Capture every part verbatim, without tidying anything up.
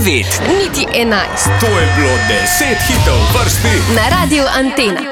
devet, niti enajst. To je bilo deset hitov vrsti na Radiu Antena.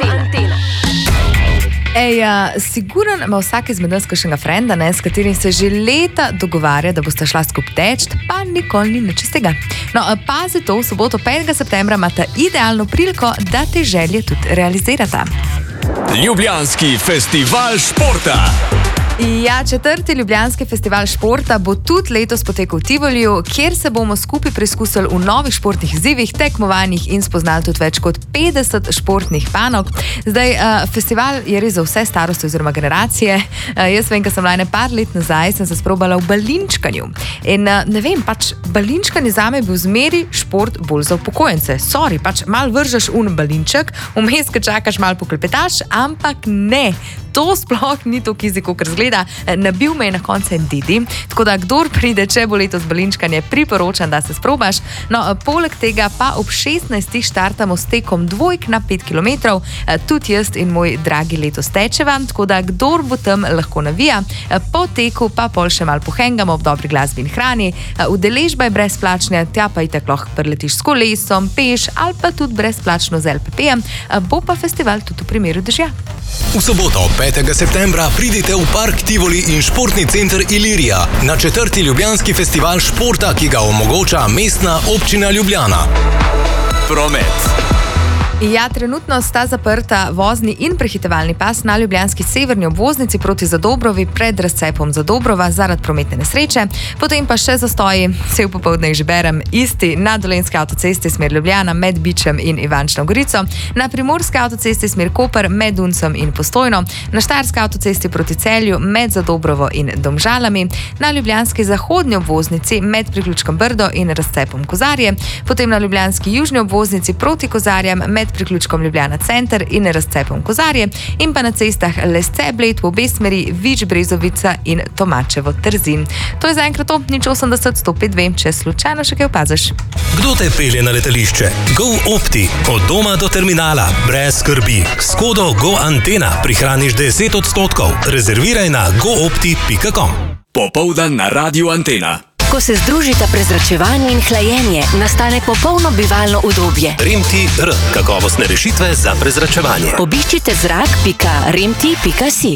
Ej, uh, siguren ima vsak izmed nas kakšnega frenda, ne, s katerim se že leta dogovarja, da boste šla skupaj teč, pa nikoli ni nič iz tega. No, pazi to, v soboto petega septembra imate idealno priliko, da te želje tudi realizirata. Ljubljanski festival športa. Ja, četrti Ljubljanski festival športa bo tudi letos potekal v Tivoliju, kjer se bomo skupaj preizkusili v novih športnih izzivih, tekmovanjih in spoznali tudi več kot petdeset športnih panog. Zdaj, uh, festival je res za vse starosti oziroma generacije. Uh, jaz vem, ko sem lajne par let nazaj, sem se sprobala v balinčkanju. In uh, ne vem, pač balinčkanje zame je bil zmeri šport bolj za upokojence. Sorry, pač mal vržeš un balinček, vmes, ko čakaš, mal poklepetaš, ampak ne. To sploh ni to kizi, kot zgleda. Nabil me je na koncu en didi. Tako da, kdor pride, če bo letos balinčkanje, priporočam, da se sprobaš. No, poleg tega pa ob šestnajstih štartamo s tekom dvojk na pet kilometrov. Tudi jaz in moj dragi letos tečeva. Tako da, kdor bo tam, lahko navija. Po teku pa pol še mal pohengamo ob dobri glasbi in hrani. Udeležba je brezplačna, tja pa itak lahko preletiš s kolesom, peš ali pa tudi brezplačno z el pe pejem. Bo pa festival tudi v primeru dežja. V soboto petega septembra pridite v Park Tivoli in športni center Ilirija na četrti Ljubljanski festival športa, ki ga omogoča Mestna občina Ljubljana. Promet. Ja, trenutno sta zaprta vozni in prehitevalni pas na ljubljanski severni obvoznici proti Zadobrovi pred razcepom Zadobrova zaradi prometne nesreče, potem pa še zastoji, cel popoldne že berem, isti na Dolenjski avtocesti smer Ljubljana med Bičem in Ivančno Gorico, na Primorski avtocesti smer Koper med Uncem in Postojno, na Štajerski avtocesti proti Celju med Zadobrovo in Domžalami, na ljubljanski zahodni obvoznici med priključkom Brdo in razcepom Kozarje, potem na ljubljanski južni obvoznici proti Kozarjem med priključkom Ljubljana center in razcepom Kozarje in pa na cestah Lesce, Bled v obe smeri, Vič, Brezovica in Tomačevo Trzin. To je zaenkrat to, nič osemdeset sto pet dve, če slučajno še kaj opaziš. Kdo te pelje na letališče? Go Opti. Od doma do terminala. Brez skrbi. S kodo Go Antena prihraniš deset odstotkov. Rezerviraj na go opti pika com. Popoldan na Radiu Antena. Ko se združita prezračevanje in hlajenje, nastane popolno bivalno udobje. Remti R. Kakovostne rešitve za prezračevanje. Obiščite zrak pika remti pika si.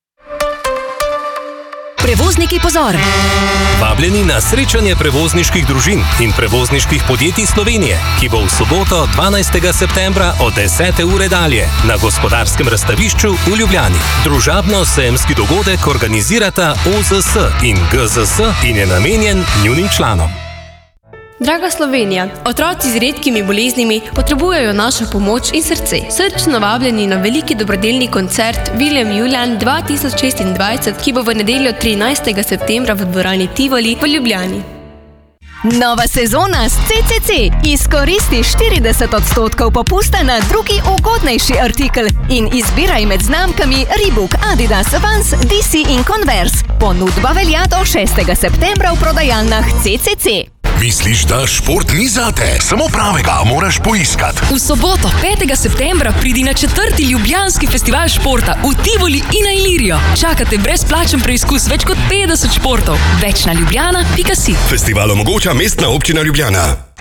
Prevozniki, pozor! Vabljeni na srečanje prevozniških družin in prevozniških podjetij Slovenije, ki bo v soboto dvanajstega septembra od desete ure dalje na Gospodarskem razstavišču v Ljubljani. Družabno-sejemski dogodek organizirata o zet es in ge zet es in je namenjen njunim članom. Draga Slovenija, otroci z redkimi boleznimi potrebujejo našo pomoč in srce. Srčno vabljeni na veliki dobrodelni koncert William Julian dva tisoč šestindvajset, ki bo v nedeljo trinajstega septembra v dvorani Tivoli v Ljubljani. Nova sezona s ce ce ce. Izkoristi štirideset odstotkov popusta na drugi ugodnejši artikel in izbiraj med znamkami Reebok, Adidas, Vans, D C in Converse. Ponudba velja do šestega septembra v prodajalnah ce ce ce. Misliš, da šport ni zate? Samo pravega moraš poiskati. V soboto petega septembra pridi na četrti Ljubljanski festival športa v Tivoli in na Ilirijo. Čakate brezplačen preizkus več kot petdeset športov. Več na ljubljana pika si. Festival omogoča Mestna občina Ljubljana.